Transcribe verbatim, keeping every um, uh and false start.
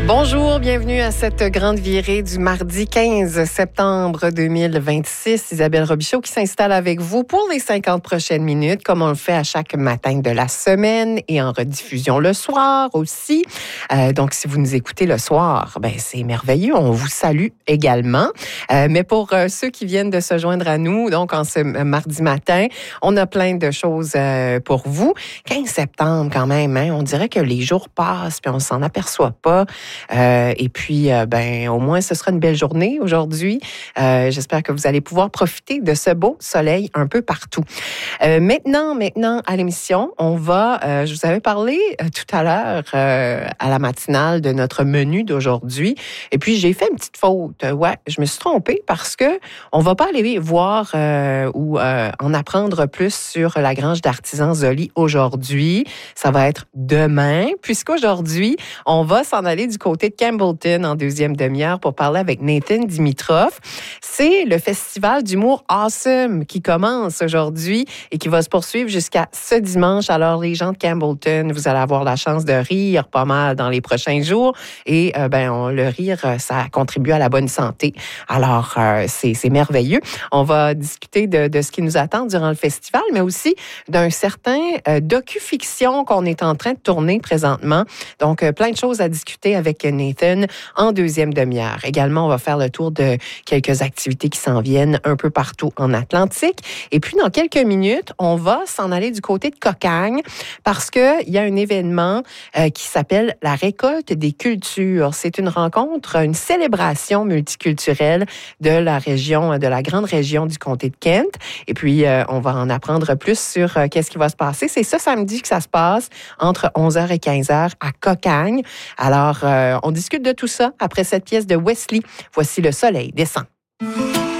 Bonjour, bienvenue à cette grande virée du mardi quinze septembre deux mille vingt-six. Isabelle Robichaud qui s'installe avec vous pour les cinquante prochaines minutes, comme on le fait à chaque matin de la semaine et en rediffusion le soir aussi. Euh, donc, si vous nous écoutez le soir, ben c'est merveilleux. On vous salue également. Euh, mais pour euh, ceux qui viennent de se joindre à nous, donc en ce mardi matin, on a plein de choses euh, pour vous. quinze septembre quand même, hein, on dirait que les jours passent puis on s'en aperçoit pas. Euh, et puis, euh, ben, au moins, ce sera une belle journée aujourd'hui. Euh, j'espère que vous allez pouvoir profiter de ce beau soleil un peu partout. Euh, maintenant, maintenant, à l'émission, on va, euh, je vous avais parlé euh, tout à l'heure euh, à la matinale de notre menu d'aujourd'hui. Et puis, j'ai fait une petite faute. Ouais, je me suis trompée parce que on va pas aller voir euh, ou euh, en apprendre plus sur la grange d'artisans Zoli aujourd'hui. Ça va être demain, puisqu'aujourd'hui, on va s'en aller du côté de Campbellton en deuxième demi-heure pour parler avec Nathan Dimitrov. C'est le festival d'humour Awesome qui commence aujourd'hui et qui va se poursuivre jusqu'à ce dimanche. Alors, les gens de Campbellton, vous allez avoir la chance de rire pas mal dans les prochains jours. Et euh, ben, on, le rire, ça contribue à la bonne santé. Alors, euh, c'est, c'est merveilleux. On va discuter de, de ce qui nous attend durant le festival, mais aussi d'un certain euh, docu-fiction qu'on est en train de tourner présentement. Donc, euh, plein de choses à discuter avec Nathan en deuxième demi-heure. Également, on va faire le tour de quelques activités qui s'en viennent un peu partout en Atlantique. Et puis, dans quelques minutes, on va s'en aller du côté de Cocagne parce qu'il y a un événement euh, qui s'appelle la Récolte des cultures. C'est une rencontre, une célébration multiculturelle de la région, de la grande région du comté de Kent. Et puis, euh, on va en apprendre plus sur euh, qu'est-ce qui va se passer. C'est ce samedi que ça se passe entre onze heures et quinze heures à Cocagne. Alors, euh, on discute de tout ça après cette pièce de Wesley. Voici Le soleil descend.